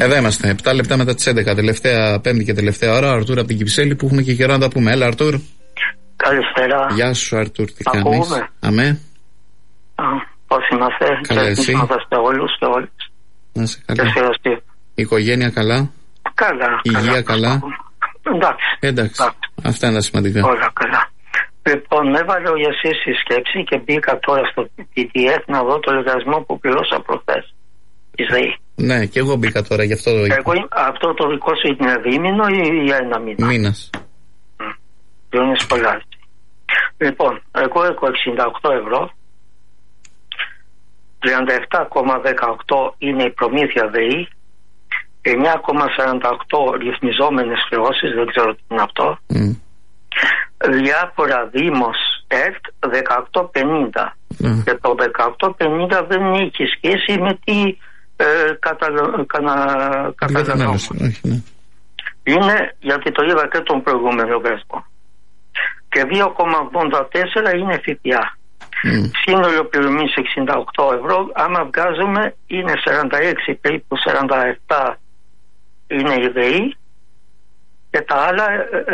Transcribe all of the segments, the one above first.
Εδώ είμαστε, 7 λεπτά μετά τις 11. Τελευταία Πέμπτη και τελευταία ώρα. Ο Αρτούρ από την Κυψέλη που έχουμε και καιρό να τα πούμε. Έλα, Αρτούρ. Καλησπέρα. Γεια σου, Αρτούρ, τι κάνεις? Αμέ. Πώς είμαστε? Καλά, εσύ? Είμαστε όλους και όλες. Να είσαι καλά. Η οικογένεια καλά? Καλά. Υγεία καλά? Εντάξει. Αυτά είναι τα σημαντικά. Όλα καλά. Λοιπόν, έβαλε ο Γιασής στη σκέψη και μπήκα τώρα στο PDF να δω το λογαριασμό που πληρώσα προχθές. Η ΔΕΗ. Ναι, και εγώ μπήκα τώρα γι' αυτό. Αυτό το δικό σου είναι δίμηνο ή για ένα μήνα? Μήνας. Πληρώνεις πολλά. Λοιπόν, εγώ έχω 68 ευρώ. 37,18 είναι η προμήθεια ΔΕΗ. 9,48 ρυθμιζόμενες χρεώσεις, δεν ξέρω τι είναι αυτό. Διάφορα Δήμος ΕΡΤ 18,50. Και το 18,50 δεν έχει σχέση με τι καταλαβαίνω. Είναι γιατί το είδα και τον προηγούμενο λογαριασμό. Και 2,84 είναι ΦΠΑ. Σύνολο πληρωμής 68 ευρώ. Άμα βγάζουμε είναι 46, περίπου 47 είναι η ΔΕΗ και τα άλλα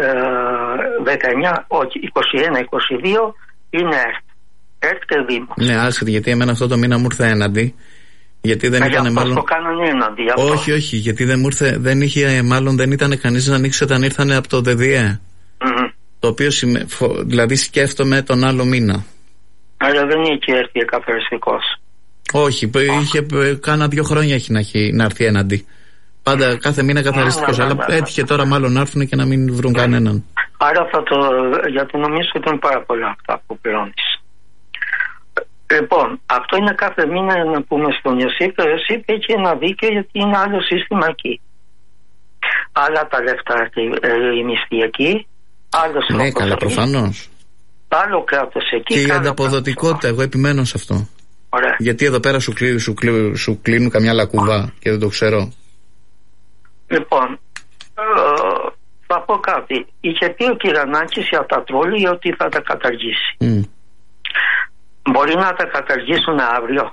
19, όχι 21-22 είναι ΕΡΤ και Δήμος. Ναι, άσχετη, γιατί εμένα αυτό το μήνα μου ήρθε έναντι. Γιατί δεν ήταν μάλλον. Το κάνανε έναντι. Όχι, γιατί δεν μου ήρθε, δεν ήταν κανείς να ανοίξει όταν ήρθανε από το ΔΔΕ. Το οποίο δηλαδή σκέφτομαι τον άλλο μήνα. Αλλά δεν είχε έρθει καθαριστικός. Όχι, κάνα 2 χρόνια έχει να έρθει έναντι. Πάντα κάθε μήνα καθαριστικός. Αλλά έτυχε τώρα μάλλον να έρθουν και να μην βρουν κανέναν. Άρα γιατί νομίζω ότι είναι πάρα πολλά αυτά που πληρώνεις. Λοιπόν, αυτό είναι κάθε μήνα να πούμε στον Ιωσήφ. Ο Ιωσήφ έχει ένα δίκαιο γιατί είναι άλλο σύστημα εκεί. Άλλα τα λεφτά η μισθή άλλο τρόπο. Ναι, καλά, προφανώς. Άλλο κράτος εκεί. Και η ανταποδοτικότητα, εγώ επιμένω σε αυτό. Ωραία. Γιατί εδώ πέρα σου κλείνουν καμιά λακκούβα και δεν το ξέρω. Λοιπόν, θα πω κάτι. Είχε πει ο Κυρανάκης για τα τρόλια ότι θα τα καταργήσει. Μπορεί να τα καταργήσουν αύριο?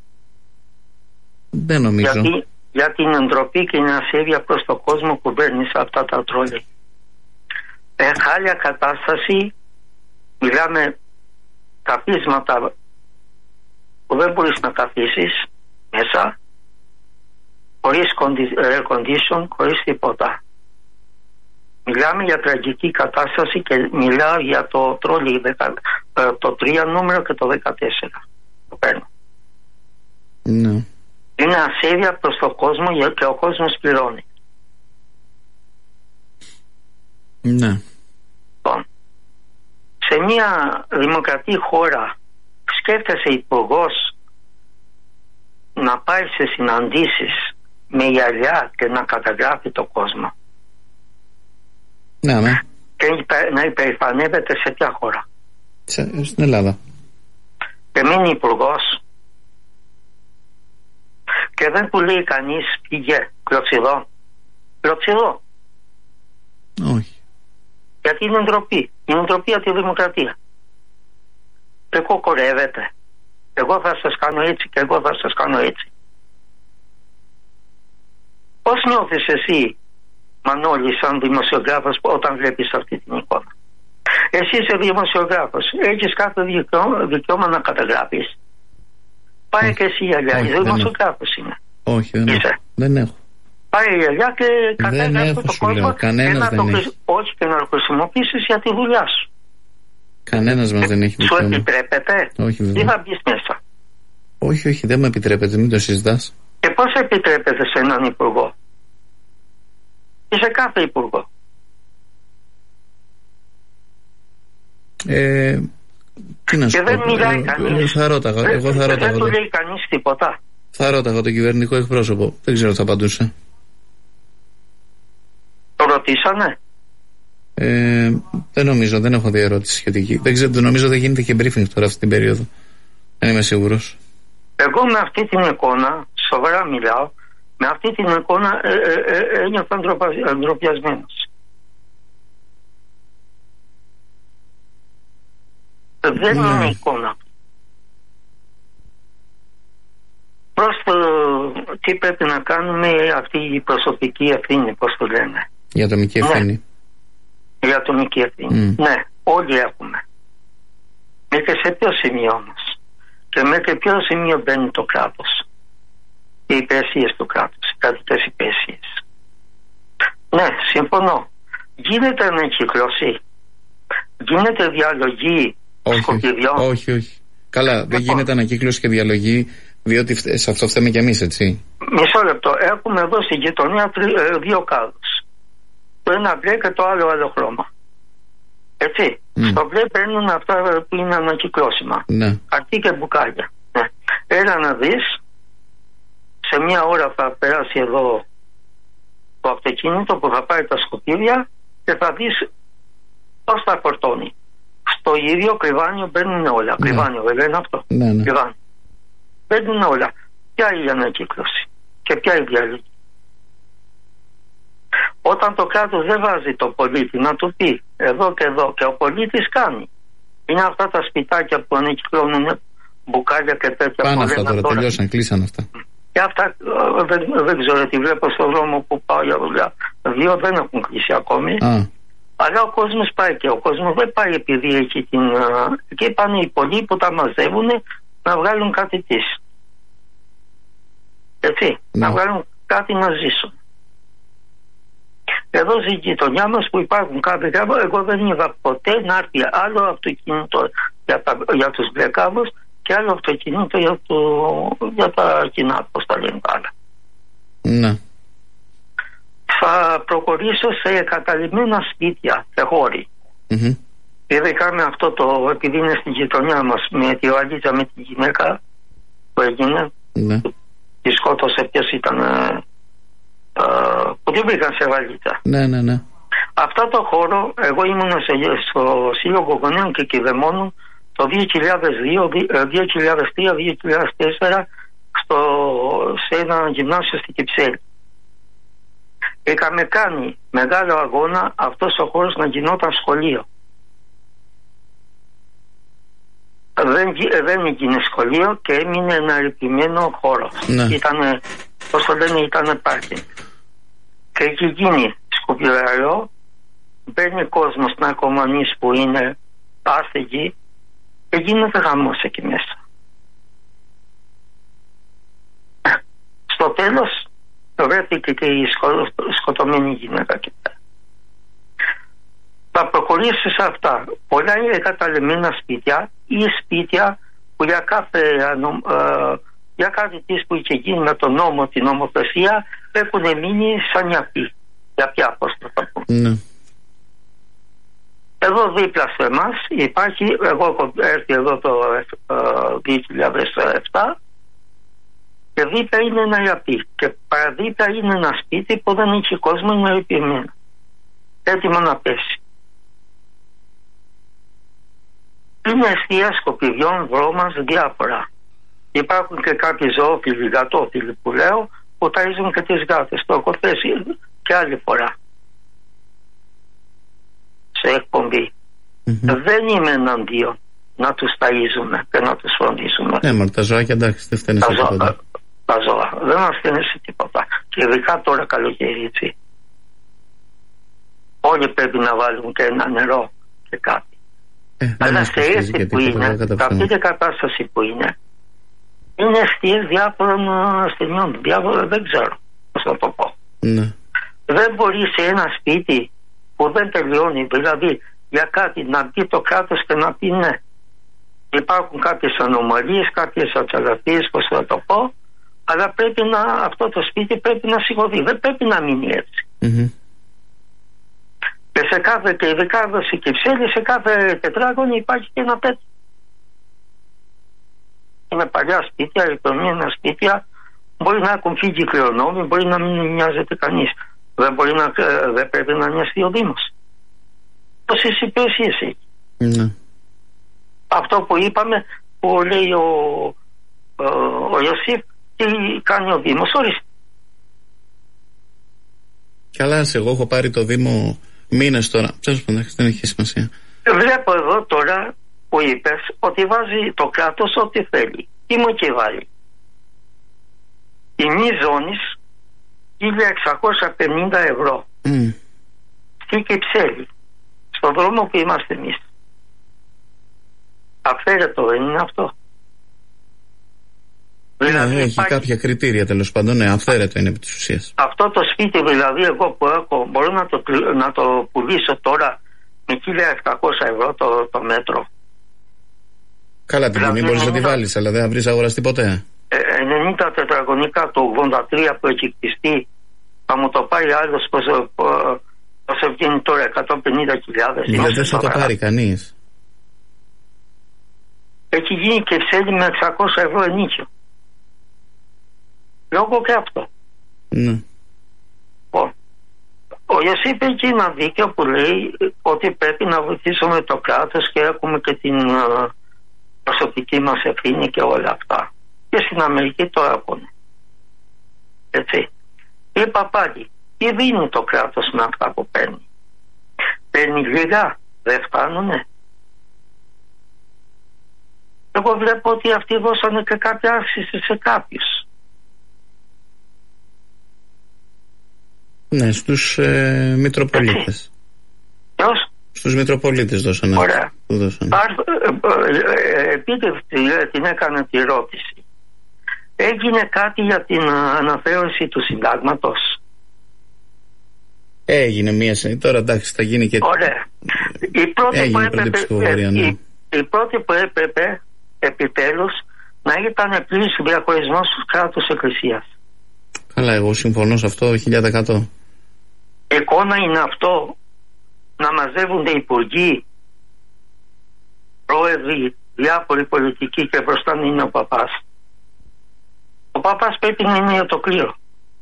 Δεν νομίζω. Για την εντροπή και την ασέβεια προς τον κόσμο που παίρνει αυτά τα τρόλια. Χάλια κατάσταση. Μιλάμε καπίσματα που δεν μπορείς να καθίσεις μέσα, χωρίς air condition, χωρίς τίποτα. Μιλάμε για τραγική κατάσταση και μιλάω για το τρόλι το 3 νούμερο και το 14. Το παίρνω. Ναι. Είναι ασέβεια προς τον κόσμο και ο κόσμος πληρώνει. Ναι. Λοιπόν, σε μια δημοκρατική χώρα σκέφτεσαι υπουργός να πάει σε συναντήσεις με γυαλιά και να καταγράφει το κόσμο? Ναι. Και να υπερηφανεύεται σε ποια χώρα? Στην Ελλάδα. Και μείνει υπουργός και δεν του λέει κανείς πήγε κλωτσιδό. Όχι. Γιατί είναι ντροπή. Είναι ντροπή από τη δημοκρατία. Εγώ κορεύεται. Εγώ θα σας κάνω έτσι και εγώ θα σας κάνω έτσι. Πώς νιώθεις εσύ, Μανώλη, σαν δημοσιογράφος όταν βλέπεις αυτή την εικόνα? Εσύ είσαι δημοσιογράφος. Έχεις κάθε δικαίωμα να καταγράφεις. Πάει και εσύ γυαλιά. Δημοσιογράφος είναι. Όχι, δεν έχω. Πάει γυαλιά και καταγράφει το κόσμο. Κανένας δεν έχει. Όχι, και να το χρησιμοποιήσεις για τη δουλειά σου. Κανένας μας δεν έχει δικαίωμα. Σου επιτρέπεται? Όχι, βέβαια. Ή θα μπεις μέσα? Όχι, δεν μου επιτρέπεται, μην το συζητάς. Και πώς επιτρέπεται σε έναν υπουργό? Και σε κάθε υπουργό. Τι να σου πω? Δεν μιλάει κανείς. Θα ρώταγα. Δεν του λέει κανείς τίποτα. Θα ρώταγα τον κυβερνητικό εκπρόσωπο. Δεν ξέρω τι θα απαντούσε. Το ρωτήσανε? Δεν νομίζω, δεν έχω δει ερώτηση σχετική. Δεν ξέρω, νομίζω δεν γίνεται και briefing τώρα αυτή την περίοδο. Δεν είμαι σίγουρος. Εγώ με αυτή την εικόνα, σοβαρά μιλάω, με αυτή την εικόνα ένιωθα ντροπιασμένος. Δεν είναι εικόνα. προς το τι πρέπει να κάνουμε, αυτή η προσωπική ευθύνη, πώς το λένε. Η ατομική ευθύνη. Η ατομική ευθύνη. Ναι, όλοι έχουμε. Μέχρι σε ποιο σημείο όμως? Και μέχρι ποιο σημείο μπαίνει το κράτος? Οι υπηρεσίες του κράτους, οι κρατικές υπηρεσίες. Ναι, συμφωνώ. Γίνεται ανακύκλωση. Γίνεται διαλογή σκουπιδιών. Όχι. Καλά, δεν γίνεται ανακύκλωση και διαλογή, διότι σε αυτό φταίμε κι εμείς, έτσι. Μισό λεπτό. Έχουμε εδώ στην γειτονιά δύο κάδους. Το ένα μπλε και το άλλο χρώμα. Έτσι. Στο μπλε παίρνουν αυτά που είναι ανακυκλώσιμα. Ναι. Αρτί και μπουκάλια. Ναι. Έλα να δεις, σε μια ώρα θα περάσει εδώ το αυτοκίνητο που θα πάρει τα σκουπίδια και θα δεις πώς θα φορτώνει. Στο ίδιο κρυβάνιο μπαίνουν όλα. Ναι. Κρυβάνιο, δεν είναι αυτό? Ναι. Κρυβάνιο. Μπαίνουν όλα. Ποια είναι η ανακύκλωση και ποια η διαλογή? Όταν το κράτος δεν βάζει το πολίτη να του πει εδώ και εδώ, και ο πολίτης κάνει. Είναι αυτά τα σπιτάκια που ανακυκλώνουν μπουκάλια και τέτοια. Πάνε αυτά τώρα, τελειώσαν, κλείσαν αυτά. Και αυτά δεν ξέρω τι βλέπω στον δρόμο που πάω για δουλειά. Δύο δεν έχουν κλείσει ακόμη. Αλλά ο κόσμος πάει, και ο κόσμος δεν πάει επειδή εκεί πάνε οι πολλοί που τα μαζεύουν να βγάλουν κάτι της. Έτσι, να βγάλουν κάτι να ζήσουν. Εδώ στη γειτονιά μας που υπάρχουν κάποια, εγώ δεν είδα ποτέ να έρθει άλλο αυτοκίνητο για τους μπλε κάδους και άλλο αυτοκίνητο για τα κοινά, πώς τα λένε άλλα. Ναι. Θα προχωρήσω σε εγκαταλειμμένα σπίτια και χώροι. Ειδικά με αυτό επειδή είναι στη γειτονιά μας, με τη βαλίτσα με τη γυναίκα που έγινε, τη σκότωσε, ποιος ήταν, που την βρήκαν σε βαλίτσα. Ναι. Αυτό το χώρο, εγώ ήμουν στο Σύλλογο Γονέων και Κηδεμόνων το 2003-2004 σε ένα γυμνάσιο στη Κυψέλη. Είχαμε κάνει μεγάλο αγώνα αυτός ο χώρος να γινόταν σχολείο. Δεν έγινε σχολείο και έμεινε ένα ερειπημένο χώρο. Ήτανε, πώς το λένε, ήτανε πάρκινγκ. Και έχει γίνει σκουπιδαριό, μπαίνει κόσμος ναρκωμανείς που είναι άστεγοι και γίνεται χαμός εκεί μέσα. Στο τέλος βρέθηκε και η σκοτωμένη γυναίκα εκεί πέρα. Θα προχωρήσει σε αυτά. Πολλά είναι εγκαταλειμμένα σπίτια ή σπίτια που για κάθε της που είχε γίνει με τον νόμο, την νομοθεσία, έχουν μείνει σαν νιαπή. Για πια, πώς θα το πω. Εδώ δίπλα σε εμάς υπάρχει, εγώ έχω έρθει εδώ το 2007 και δίπλα είναι ένα νιαπή και παραδίπλα είναι ένα σπίτι που δεν είχε κόσμο, είναι ερειπημένο, έτοιμο να πέσει. Είναι εστία σκουπιδιών, βρώμας, διάφορα. Υπάρχουν και κάποιοι ζωόφιλοι, γατόφιλοι που λέω, που ταΐζουν και τις γάτες. Το έχω θέσει και άλλη φορά σε εκπομπή. Δεν είμαι εναντίον να τους ταΐζουμε και να τους φροντίσουμε. Ναι, μα τα ζωάκια εντάξει, δεν φταίνε σε τίποτα. Τα ζώα δεν μας φταίνε σε τίποτα. Και ειδικά τώρα καλοκαίρι, έτσι. Όλοι πρέπει να βάλουν και ένα νερό και κάτι. Αλλά σε έτσι που είναι, αυτή την κατάσταση που είναι αιστείες διάφορων ασθενειών. Δεν ξέρω πώς να το πω. Δεν μπορεί σε ένα σπίτι που δεν τελειώνει, δηλαδή για κάτι να μπει το κράτος και να πει ναι. Υπάρχουν κάποιες ανομαλίες, κάποιες ατσαλαθίες, πώς θα το πω, αλλά πρέπει αυτό το σπίτι πρέπει να σηκωθεί. Δεν πρέπει να μείνει έτσι. Και σε κάθε, και ειδικά εδώ στη Κυψέλη, σε κάθε τετράγωνο υπάρχει και ένα τέτοιο. Είναι παλιά σπίτια, ερειπωμένα σπίτια, μπορεί να έχουν φύγει κληρονόμοι, μπορεί να μην νοιάζεται κανείς. Δεν πρέπει να νοιαστεί ο Δήμος. Τόσες υπηρεσίες έχει. Αυτό που είπαμε, που λέει ο Ιωσήφ, τι κάνει ο Δήμος, ορίστε. Καλά, εγώ έχω πάρει το Δήμο μήνες τώρα. Δεν έχει σημασία. Βλέπω εδώ τώρα που είπες ότι βάζει το κράτος ό,τι θέλει. Τι μου και βάλει. τιμή ζώνης 1.650 ευρώ. Στη Κυψέλη, στον δρόμο που είμαστε εμείς. Αυθαίρετο δεν είναι αυτό? Δηλαδή έχει κάποια κριτήρια, τέλος πάντων, ναι, αυθαίρετο είναι επί της ουσίας. Αυτό το σπίτι δηλαδή εγώ που έχω, μπορώ να το πουλήσω τώρα με 1.700 ευρώ το μέτρο. Καλά, την τιμή μπορείς να τη βάλεις, αλλά δεν θα βρεις αγοραστεί ποτέ. 90 τετραγωνικά το 83 που έχει κτιστεί, θα μου το πάρει άλλος πόσο βγαίνει τώρα, 150.000. Δεν θα το πάρει κανείς. Έχει γίνει και ψέλη με 600 ευρώ ενίκιο. Λόγω και αυτό. Ναι. Ο Ιωσήφ είπε εκεί ένα δίκαιο που λέει ότι πρέπει να βοηθήσουμε το κράτος και έχουμε και την προσωπική μας ευθύνη και όλα αυτά. Και στην Αμερική το έχουν. Έτσι. Είπα πάλι, τι δίνει το κράτος με αυτά που παίρνει? Παίρνει λίγα, δεν φτάνουνε? Εγώ βλέπω ότι αυτοί δώσανε και κάποια αύξηση σε κάποιους. Ναι, στους Μητροπολίτες. Ποιος? Στους Μητροπολίτες δώσανε. Ωραία. Επίτευξη την έκανε τη ερώτηση. Έγινε κάτι για την αναθεώρηση του συντάγματος? Έγινε μία. Τώρα εντάξει, θα γίνει και. Ωραία. Η πρώτη που έπρεπε επιτέλους να ήταν πλήρης διαχωρισμός του κράτους εκκλησίας. Καλά, εγώ συμφωνώ σε αυτό 1000%. Εικόνα είναι αυτό να μαζεύονται υπουργοί, πρόεδροι, διάφοροι πολιτικοί και μπροστά να είναι ο παπάς? Ο παπάς πρέπει να είναι για το κλήρο,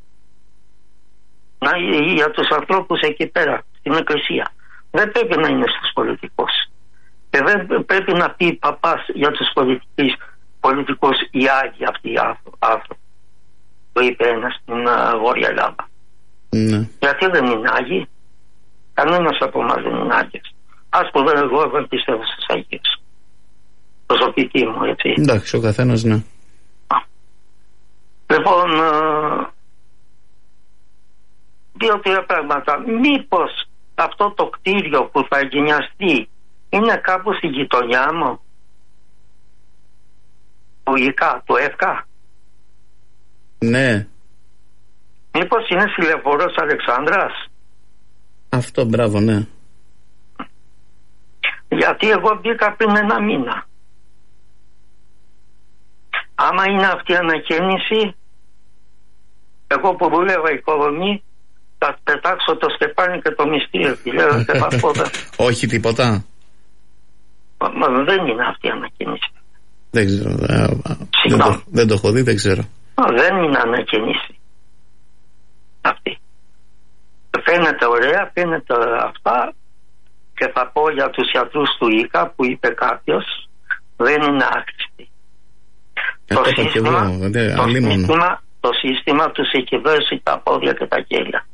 να είναι για τους ανθρώπους εκεί πέρα στην εκκλησία. Δεν πρέπει να είναι στους πολιτικούς. Και δεν πρέπει να πει παπάς για τους πολιτικούς οι Άγιοι αυτοί οι άνθρωποι που είπε ένας στην Βόρεια Ελλάδα. Ναι. Γιατί δεν είναι Άγιοι? Κανένας από εμάς δεν είναι Άγιος. Ας πούμε εγώ δεν πιστεύω στους Αγίους. Προσωπική μου, έτσι. Εντάξει, ο καθένας, ναι. Λοιπόν, 2-3 πράγματα. Μήπως αυτό το κτίριο που θα εγκαινιαστεί είναι κάπου στη γειτονιά μου? Του ΕΦΚΑ. Ναι. Μήπως είναι στη Λεωφόρος Αλεξάνδρας? Αυτό, μπράβο, ναι. Γιατί εγώ μπήκα πριν 1 μήνα. Άμα είναι αυτή η ανακαίνιση, εγώ που δουλεύα οικοδομή, θα πετάξω το στεφάνι και το μυστήριο. Όχι τίποτα. Μα δεν είναι αυτή η ανακαίνιση. Δεν ξέρω. Δεν το έχω δει, δεν ξέρω. Δεν είναι ανακαίνιση αυτή. Φαίνεται ωραία, φαίνεται αυτά, και θα πω για τους ιατρούς του ΙΚΑ που είπε κάποιος, δεν είναι άχρηστοι. Το σύστημα τους έχει δώσει τα πόδια και τα γέλια.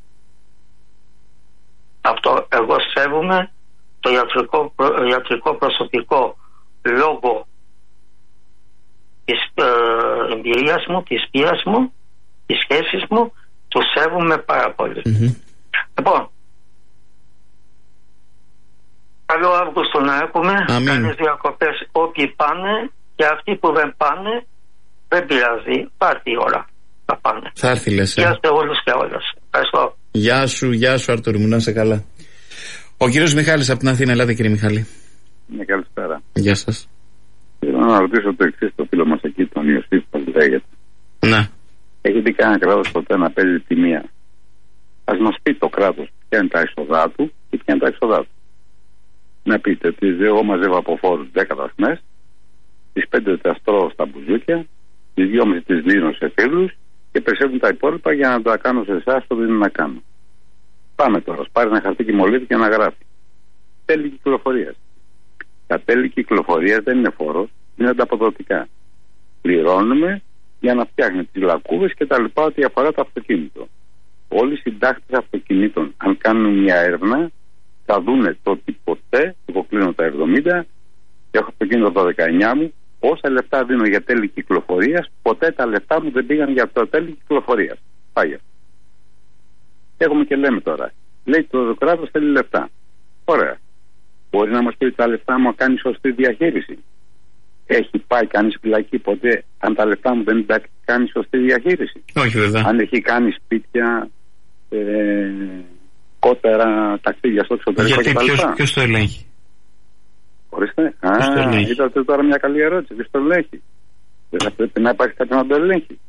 Αυτό εγώ σέβομαι το ιατρικό προσωπικό λόγω της εμπειρίας μου, της πείρας μου, της σχέσης μου, το σέβομαι πάρα πολύ. Λοιπόν, καλό Αύγουστο να έχουμε. Καλές διακοπές όποιοι πάνε, και αυτοί που δεν πάνε δεν πειράζει, πάρει η ώρα, θα πάνε. Θα έρθει, λες. Γεια σε όλους και όλες. Ευχαριστώ. Γεια σου Αρτούρη μου, να είσαι καλά. Ο κύριος Μιχάλης από την Αθήνα. Ελάτε κύριε Μιχάλη. Ναι, καλησπέρα. Γεια σας. Θέλω να ρωτήσω το εξής, το φίλο μας εκεί, τον Ιωσήφ, που λέγεται. Ναι. Έχει δει κανένα κράτος ποτέ να παίζει τη μία? Ας μας πει το κράτος ποια είναι τα είσοδά του και ποια είναι τα έξοδά του. Να πείτε ότι εγώ μαζεύω από φόρους 10 δραχμές, τις 5 τα στρώω στα μπουζούκια, τις 2,5 τις δίνω σε φίλους και περισσεύουν τα υπόλοιπα για να τα κάνω σε εσάς, το δίνω να κάνω. Πάμε τώρα, πάρει ένα χαρτί και μολύβι και να γράφει. Τέλη κυκλοφορίας. Τα τέλη κυκλοφορίας δεν είναι φόρος, είναι ανταποδοτικά. Πληρώνουμε για να φτιάχνει τις λακκούβες και τα λοιπά, ό,τι αφορά το αυτοκίνητο. Όλοι οι συντάκτες αυτοκινήτων, αν κάνουν μια έρευνα, θα δούνε το ότι ποτέ, εγώ κλείνω τα 70 και έχω αυτοκίνητο από τα 19 μου, Όσα λεφτά δίνω για τέλη κυκλοφορίας, ποτέ τα λεφτά μου δεν πήγαν για το τέλη κυκλοφορίας. Πάγια. Έχουμε και λέμε τώρα. Λέει το κράτος θέλει λεφτά. Ωραία. Μπορεί να μας πει ότι τα λεφτά μου κάνει σωστή διαχείριση? Έχει πάει κανείς φυλακή ποτέ αν τα λεφτά μου δεν τα κάνει σωστή διαχείριση? Όχι βέβαια. Αν έχει κάνει σπίτια, κότερα, ταξίδια στο εξωτερικό κτλ. Γιατί ποιος το ελέγχει? Ορίστε. Είδατε τώρα μια καλή ερώτηση. Ποιος το ελέγχει? Δεν θα πρέπει να υπάρχει κάποιο να το ελέγχει?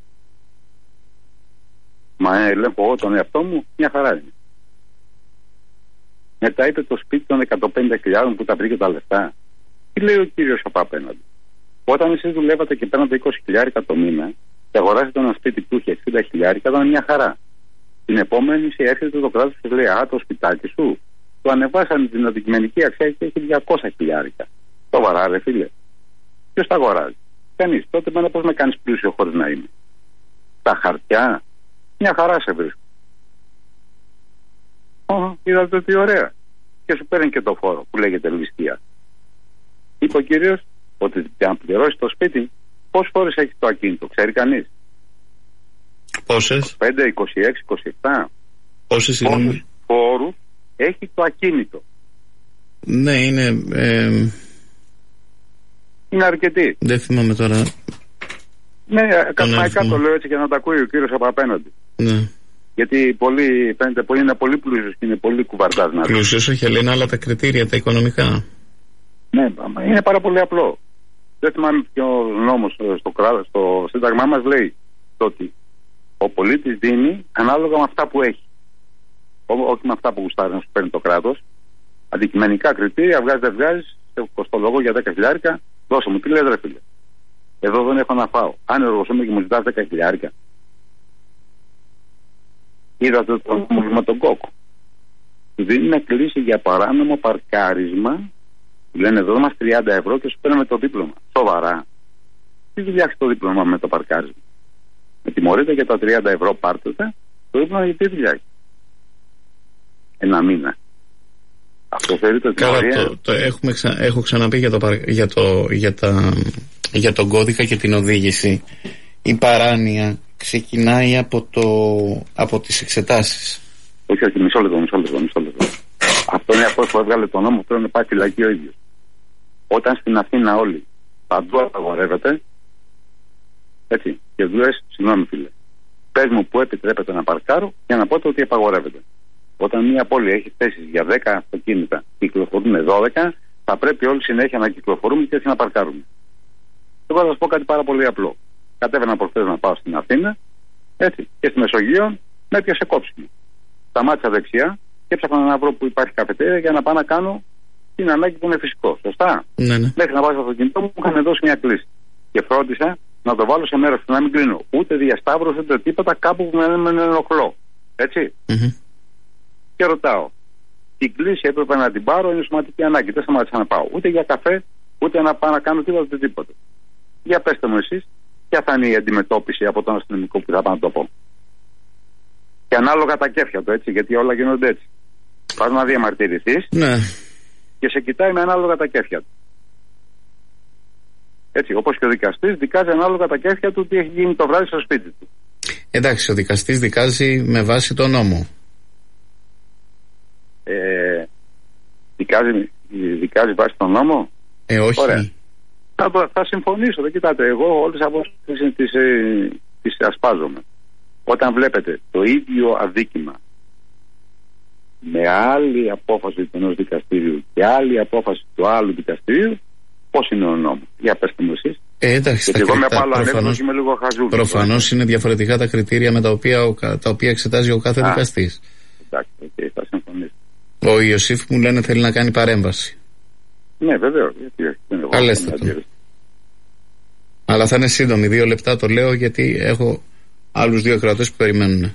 Μα ελέγχω εγώ τον εαυτό μου, μια χαρά είναι. Μετά είπε το σπίτι των 150.000 που τα βρήκε τα λεφτά. Τι λέει ο κύριος από απέναντι? Όταν εσείς δουλεύατε και παίρνατε 20.000 το μήνα και αγοράσετε ένα σπίτι που είχε 60.000, ήταν μια χαρά. Την επόμενη έρχεται το κράτος και λέει: Α, το σπιτάκι σου το ανεβάσανε την αντικειμενική αξία και έχει 200.000. Σοβαρά, ρε φίλε. Ποιος τα αγοράζει? Κανείς. Τότε μένα πώς με κάνεις πλούσιο χωρίς να είμαι? Τα χαρτιά, μια χαρά σε βρίσκω. Είδατε τι ωραία. Και σου παίρνει και το φόρο που λέγεται ληστεία. Είπε ο κύριος ότι για να πληρώσει το σπίτι, πόσες φορές έχει το ακίνητο, ξέρει κανείς? Πόσες? 5, 26, 27. Πόσες φόρους έχει το ακίνητο? Ναι, είναι. Είναι αρκετή. Δεν θυμάμαι τώρα. Ναι, καθημερινά το λέω έτσι για να τα ακούει ο κύριος από απέναντι. Ναι. Γιατί φαίνεται πολύ, είναι πολύ πλούσιος και είναι πολύ κουβαρτάς. Πλούσιος, όχι, αλλά είναι άλλα τα κριτήρια, τα οικονομικά. Ναι, είναι πάρα πολύ απλό. Δεν θυμάμαι ποιο νόμος στο Σύνταγμά μας λέει ότι ο πολίτης δίνει ανάλογα με αυτά που έχει. Όχι με αυτά που γουστάρει να σου παίρνει το κράτος. Αντικειμενικά κριτήρια, βγάζει δεν βγάζει, σε κοστολογώ για 10.000, δώσε μου, τι λες ρε φίλε? Εδώ δεν έχω να φάω. Αν εργοσόμαι και μου ζητάς 10.000. Είδατε το νόμο με τον κόκο. Του δίνει μια κλίση για παράνομο παρκάρισμα. Του λένε εδώ μας 30 ευρώ και σου παίρνουμε το δίπλωμα. Σοβαρά? Τι δουλειά έχει το δίπλωμα με το παρκάρισμα? Με τιμωρείτε για τα 30 ευρώ, πάρτε τα. Το δίπλωμα γιατί δουλειά έχει? Ένα μήνα. Αυτό θεωρείται τιμωρία? Έχω ξαναπεί για τον κώδικα και την οδήγηση. Η παράνοια ξεκινάει από τις εξετάσεις. Όχι, μισό λεπτό. Αυτό είναι αυτό που έβγαλε τον νόμο, πρέπει να πάει φυλακή ο ίδιος. Όταν στην Αθήνα όλοι παντού απαγορεύεται, έτσι, και δουλεύει, συγγνώμη φίλε, πες μου που επιτρέπεται να παρκάρω για να πω ότι απαγορεύεται. Όταν μια πόλη έχει θέσεις για 10 αυτοκίνητα και κυκλοφορούν 12, θα πρέπει όλοι συνέχεια να κυκλοφορούμε και έτσι να παρκάρουμε. Εγώ θα σας πω κάτι πάρα πολύ απλό. Κατέβαινα προχθές να πάω στην Αθήνα, έτσι, και στη Μεσογείο με έπιασε κόψιμο. Σταμάτησα δεξιά και έψαχνα να βρω που υπάρχει καφετέρια για να πάω να κάνω την ανάγκη που είναι φυσικό. Σωστά? Ναι. Μέχρι να πάω στο αυτοκίνητό μου είχαν δώσει μια κλίση. Και φρόντισα να το βάλω σε μέρος που να μην κλείνω ούτε διασταύρωση ούτε τίποτα κάπου που με ενοχλώ. Έτσι. Και ρωτάω, την κλίση έπρεπε να την πάρω, είναι σωματική ανάγκη. Δεν σταμάτησα να πάω ούτε για καφέ, ούτε να πάω να κάνω τίποτα. Για πέστε μου εσείς, ποια θα είναι η αντιμετώπιση από τον αστυνομικό που θα πάω να το πω? Και ανάλογα τα κέφια του, έτσι, γιατί όλα γίνονται έτσι. Πας να διαμαρτυρηθείς, ναι, και σε κοιτάει με ανάλογα τα κέφια του. Έτσι, όπως και ο δικαστής δικάζει ανάλογα τα κέφια του τι έχει γίνει το βράδυ στο σπίτι του. Εντάξει, ο δικαστής δικάζει με βάση τον νόμο. Δικάζει βάσει τον νόμο? Όχι. Ωραία. Θα συμφωνήσω. Δεν κοιτάτε, εγώ όλες τις απόψεις τις ασπάζομαι. Όταν βλέπετε το ίδιο αδίκημα με άλλη απόφαση του ενός δικαστήριου και άλλη απόφαση του άλλου δικαστηρίου, πώς είναι ο νόμος? Για πέστε μου εσείς. Εντάξει, γιατί εγώ με πάλι ανέβαινο και είμαι λίγο χαζούλη. Προφανώς είναι διαφορετικά τα κριτήρια με τα οποία εξετάζει ο κάθε δικαστής. Εντάξει, θα συμφωνήσω. Ο Ιωσήφ μου λένε θέλει να κάνει παρέμβαση. Ναι, βεβαίως. Καλέστε το. Αλλά θα είναι σύντομη, 2 λεπτά το λέω, γιατί έχω άλλους 2 κρατές που περιμένουν.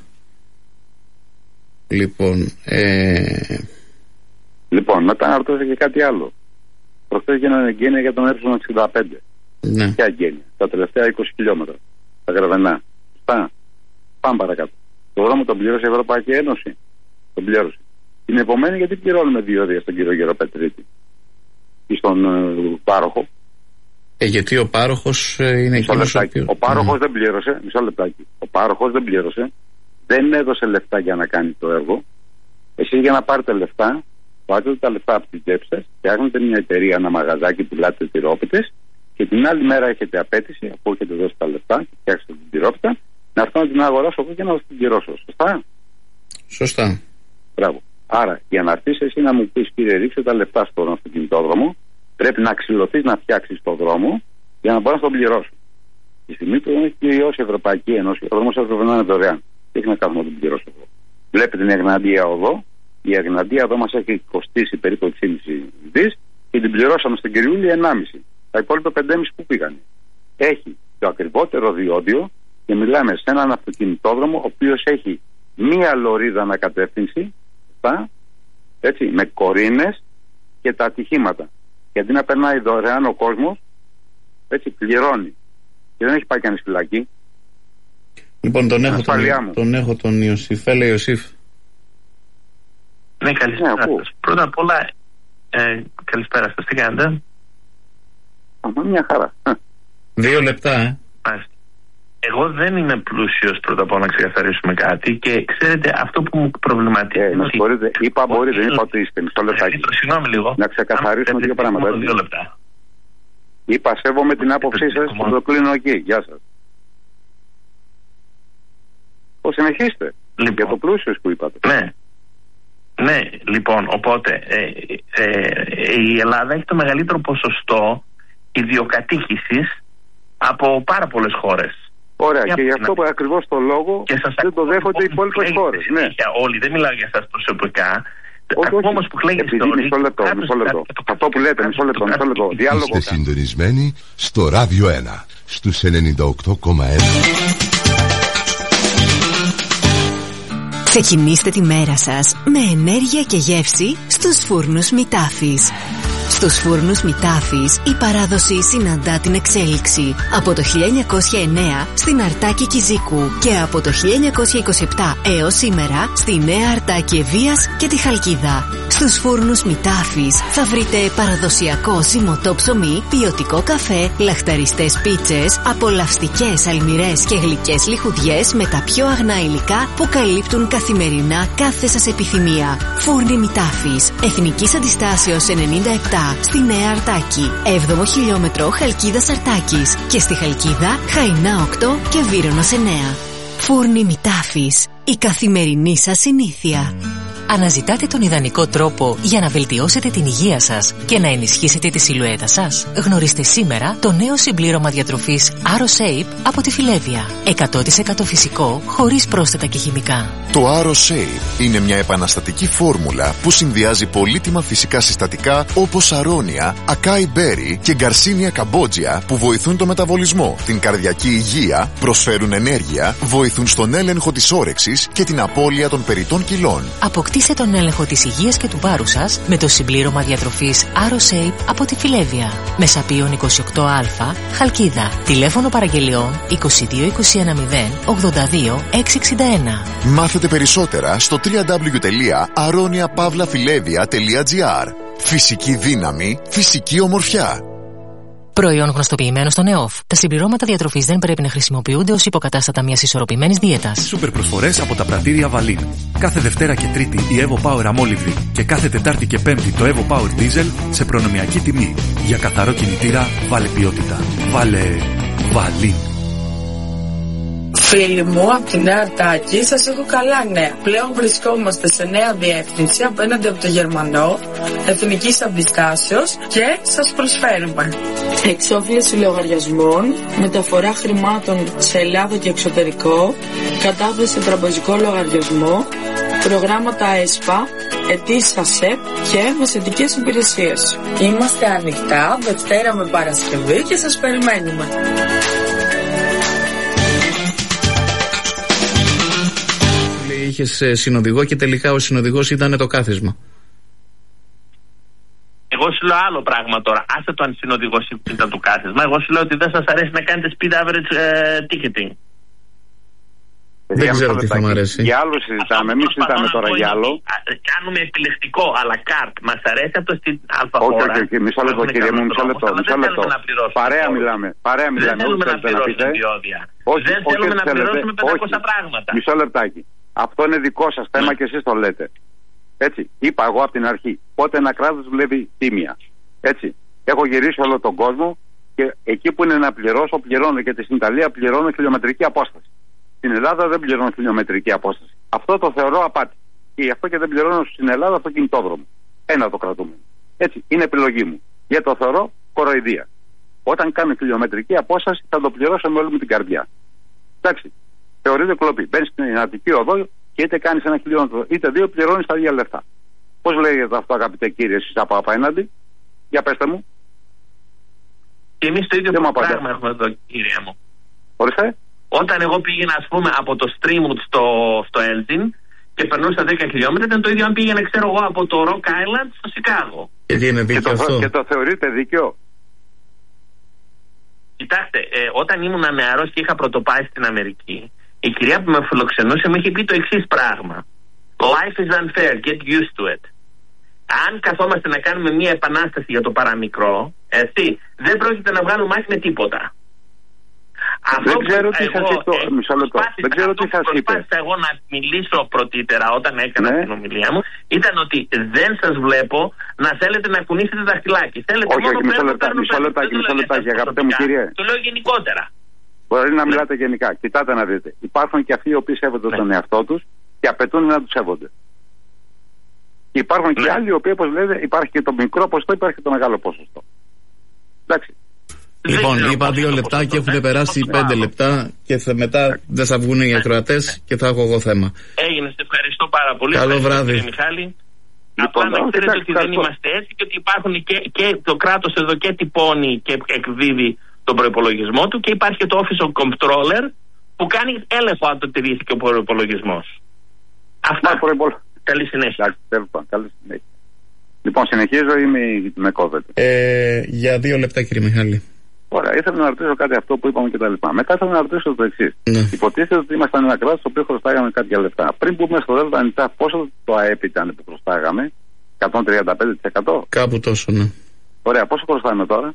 Λοιπόν, μετά να ρωτήσω και κάτι άλλο. Προχθές γίνανε εγγένεια για τον έρθον 65. Ναι. Ποια εγγένεια? Τα τελευταία 20 χιλιόμετρα. Τα Γραβενά. Πάμε παρακάτω. Το δρόμο τον πλήρωσε η Ευρωπαϊκή Ένωση. Τον πλήρωσε. Την επομένη, γιατί πληρώνουμε διόδια στον κύριο Γεροπετρίτη ή στον πάροχο? Γιατί ο πάροχος είναι εκείνος ο πάροχος δεν πλήρωσε. Μισό λεπτάκι. Ο πάροχος δεν πλήρωσε. Δεν έδωσε λεφτά για να κάνει το έργο. Εσείς για να πάρετε λεφτά, βάζετε τα λεφτά από τις τσέπες σας, φτιάχνετε μια εταιρεία, ένα μαγαζάκι, πουλάτε τυρόπιτες και την άλλη μέρα έχετε απέτηση, αφού έχετε δώσει τα λεφτά και φτιάξετε την τυρόπιτα, να έρθω να την αγοράσω εγώ και να την πληρώσω. Σωστά. Σωστά. Μπράβο. Άρα, για να έρθεις εσύ να μου πεις, κύριε, ρίξε τα λεφτά στον αυτοκινητόδρομο, πρέπει να ξυλωθείς να φτιάξεις τον δρόμο για να μπορώ να τον πληρώσω. Τη στιγμή που δεν έχει πληρώσει η Ευρωπαϊκή Ένωση, ο δρόμος έπρεπε να είναι δωρεάν. Τι έχει να κάνουμε να τον πληρώσω εγώ. Βλέπετε την Εγναντία οδό. Η Εγναντία εδώ μας έχει κοστίσει περίπου 6,5 δις και την πληρώσαμε στον Κυριούλη 1,5. Τα υπόλοιπα 5,5 που πήγανε. Έχει το ακριβότερο διόδιο και μιλάμε σε έναν αυτοκινητόδρομο ο οποίος έχει μία λωρίδα ανακατεύθυνση, έτσι, με κορίνες και τα ατυχήματα. Και αντί να περνάει δωρεάν ο κόσμος, έτσι πληρώνει. Και δεν έχει πάει κανείς φυλακή. Λοιπόν, τον έχω τον Ιωσήφ. Έλα, Ιωσήφ. Ναι, καλησπέρα σας. Πρώτα απ' όλα, καλησπέρα σας. Τι κάνετε? Μια χαρά. 2 λεπτά, Εγώ δεν είμαι πλούσιος, πρώτα απ' όλα, να ξεκαθαρίσουμε κάτι, και ξέρετε αυτό που μου προβληματίζει. Είπα μπορείτε, δεν είπα ότι είστε. Μισό λεπτάκι. Συγγνώμη λίγο. Να ξεκαθαρίσουμε δύο πράγματα. 2 λεπτά. Είπα, σέβομαι την άποψή σας, το κλείνω εκεί. Γεια σας. Συνεχίστε. Λοιπόν, για το πλούσιος που είπατε. Ναι, λοιπόν, οπότε η Ελλάδα έχει το μεγαλύτερο ποσοστό ιδιοκατοίκησης από πάρα πολλές χώρες. Ωραία, και γι' αυτό ακριβώς το λόγο δεν το δέχονται οι υπόλοιπες χώρες. Ναι. Όλοι, δεν μιλάω για εσάς προσωπικά. Όχι, όμως που λέγεται μισό λεπτό. Αυτό που λέτε, μισό λεπτό. Διάλογο. Είστε συντονισμένοι στο Ράδιο 1, στους 98,1. Ξεκινήστε τη μέρα σας με ενέργεια και γεύση στους φούρνους Μητάφης. Στους φούρνους Μητάφης η παράδοση συναντά την εξέλιξη. Από το 1909 στην Αρτάκη Κιζίκου και από το 1927 έως σήμερα στη Νέα Αρτάκη Ευβοίας και τη Χαλκίδα. Στους φούρνους Μητάφης θα βρείτε παραδοσιακό ζυμωτό ψωμί, ποιοτικό καφέ, λαχταριστές πίτσες, απολαυστικές αλμυρές και γλυκές λιχουδιές με τα πιο αγνά υλικά που καλύπτουν καθημερινά κάθε σας επιθυμία. Φούρνοι Μητάφης, Εθνικής Αντιστάσεως 97 στη Νέα Αρτάκη, 7ο χιλιόμετρο Χαλκίδας Αρτάκης και στη Χαλκίδα Χαϊνά 8 και Βύρονος 9. Φούρνοι Μητάφης, η καθημερινή σας συνήθεια. Αναζητάτε τον ιδανικό τρόπο για να βελτιώσετε την υγεία σας και να ενισχύσετε τη σιλουέτα σας? Γνωρίστε σήμερα το νέο συμπλήρωμα διατροφής AroShape από τη Φιλέβια. 100% φυσικό, χωρίς πρόσθετα και χημικά. Το AroShape είναι μια επαναστατική φόρμουλα που συνδυάζει πολύτιμα φυσικά συστατικά όπως αρώνια, ακάι μπέρι και γκαρσίνια καμπότζια που βοηθούν το μεταβολισμό, την καρδιακή υγεία, προσφέρουν ενέργεια, βοηθούν στον έλεγχο της όρεξης και την απώλεια των περιττών κιλών. Αποκτήστε τον έλεγχο της υγείας και του βάρους σας με το συμπλήρωμα διατροφής AroShape από τη Φιλέβια. Μεσαπίων 28α, Χαλκίδα. Τηλέφωνο παραγγελιών 2221 082 661. Μάθετε περισσότερα στο www.aroniapavlafilevia.gr. Φυσική δύναμη, φυσική ομορφιά. Προϊόν γνωστοποιημένο στο ΕΟΦ. Τα συμπληρώματα διατροφής δεν πρέπει να χρησιμοποιούνται ως υποκατάστατα μιας ισορροπημένης δίαιτας. Σούπερ προσφορές από τα πρατήρια Βαλίν. Κάθε Δευτέρα και Τρίτη η Evo Power αμόλυβδη και κάθε Τετάρτη και Πέμπτη το Evo Power Diesel σε προνομιακή τιμή. Για καθαρό κινητήρα βάλε ποιότητα. Βάλε Βαλίν. Φίλοι μου, από τη Νέα Αρτάκη σας έχω καλά νέα. Πλέον βρισκόμαστε σε νέα διεύθυνση απέναντι από το Γερμανό, Εθνικής Αντιστάσεως, και σας προσφέρουμε εξόφληση λογαριασμών, μεταφορά χρημάτων σε Ελλάδα και εξωτερικό, κατάθεση σε τραπεζικό λογαριασμό, προγράμματα ΕΣΠΑ, ετήσια ΣΕΠ και μεσαιτικές υπηρεσίες. Είμαστε ανοιχτά Δευτέρα με Παρασκευή και σας περιμένουμε. Είχες συνοδηγό και τελικά ο συνοδηγός ήταν το κάθισμα. Εγώ σου λέω άλλο πράγμα τώρα. Άσε το αν συνοδηγός ήταν το κάθισμα. Εγώ σου λέω ότι δεν σας αρέσει να κάνετε speed average ticketing. Δεν ξέρω τι θα μου αρέσει. Για άλλο συζητάμε, εμείς συζητάμε τώρα για άλλο. Κάνουμε επιλεκτικό αλλά καρτ. Μας αρέσει αυτό στην αλφαχώρα. Όχι, μισό λεπτό κύριε μου, μισό λεπτό. Παρέα μιλάμε. Δεν θέλουμε να πληρώσουμε διόδια. Δεν θέλουμε να πληρώσουμε 500 πράγματα. Μισό λεπτάκι. Αυτό είναι δικό σας θέμα και εσείς το λέτε. Έτσι, είπα εγώ από την αρχή. Πότε ένα κράτος δουλεύει τίμια. Έτσι, έχω γυρίσει όλο τον κόσμο και εκεί που είναι να πληρώσω, πληρώνω, γιατί στην Ιταλία πληρώνω χιλιομετρική απόσταση. Στην Ελλάδα δεν πληρώνω χιλιομετρική απόσταση. Αυτό το θεωρώ απάτη. Και γι' αυτό και δεν πληρώνω στην Ελλάδα αυτοκινητόδρομο. Ένα το κρατούμενο. Έτσι, είναι επιλογή μου. Γιατί το θεωρώ κοροϊδία. Όταν κάνω χιλιομετρική απόσταση θα το πληρώσω με όλη μου την καρδιά. Εντάξει, θεωρείται κλοπή. Μπαίνει στην Αττική οδό και είτε κάνει ένα χιλιόμετρο είτε δύο, πληρώνει τα ίδια λεφτά. Πώς λέγεται αυτό, αγαπητέ κύριε, εσείς από απέναντι? Για πέστε μου. Και εμείς το ίδιο πράγμα έχουμε εδώ, κύριε μου. Ορίστε. Όταν εγώ πήγαινα, ας πούμε, από το Streamwood στο Elgin και περνούσα 10 χιλιόμετρα, ήταν το ίδιο αν πήγαινα, ξέρω εγώ, από το Rock Island στο Σικάγο. Και το θεωρείτε δίκαιο? Κοιτάξτε, όταν ήμουν νεαρός και είχα πρωτοπάει στην Αμερική, η κυρία που με φιλοξενούσε μου είχε πει το εξής πράγμα. Life is unfair, get used to it. Αν καθόμαστε να κάνουμε μια επανάσταση για το παραμικρό, έτσι, δεν πρόκειται να βγάλουμε μάχη με τίποτα. Δεν ξέρω τι σας είπε. Μισό λεπτό. Δεν ξέρω τι σας είπε. Προσπάθησα εγώ να μιλήσω πρωτήτερα όταν έκανα την ομιλία μου. Ήταν ότι δεν σας βλέπω να θέλετε να κουνήσετε τα δαχτυλάκι. Όχι, μισό λεπτάκι, αγαπητέ μου κύριε. Το λέω γενικότερα. Μπορεί να μιλάτε γενικά. Κοιτάτε να δείτε. Υπάρχουν και αυτοί οι οποίοι σέβονται τον εαυτό τους και απαιτούν να τους σέβονται. Και υπάρχουν και άλλοι οι οποίοι, όπως λέτε, υπάρχει και το μικρό ποσοστό, υπάρχει και το μεγάλο ποσοστό. Εντάξει. Λοιπόν, είπα 2 λεπτά και έχουν περάσει 5 λεπτά και μετά δεν θα βγουν οι ακροατές και θα έχω εγώ θέμα. Έγινε, σε ευχαριστώ πάρα πολύ. Καλό βράδυ. Κύριε Μιχάλη. Απλά να ξέρετε ότι δεν είμαστε έτσι και ότι υπάρχουν και το κράτος εδώ και τυπώνει και εκδίδει τον προϋπολογισμό του και υπάρχει και το Office of Comptroller που κάνει έλεγχο αν το τηρήθηκε ο προϋπολογισμός. Αυτά. Καλή συνέχεια. Καλή συνέχεια. Λοιπόν, συνεχίζω ή με κόβετε? Για 2 λεπτά, κύριε Μιχάλη. Ωραία, ήθελα να ρωτήσω κάτι αυτό που είπαμε και τα λοιπά. Μετά ήθελα να ρωτήσω το εξής. Υποτίθεται ότι ήμασταν ένα κράτος το οποίο χρωστάγαμε κάποια λεφτά. Πριν μπούμε στο ΔΕΛΤΑ νησιά, πόσο το ΑΕΠ ήταν που χρωστάγαμε? 135%? Κάπου τόσο, ναι. Ωραία, πόσο χρωστάμε τώρα?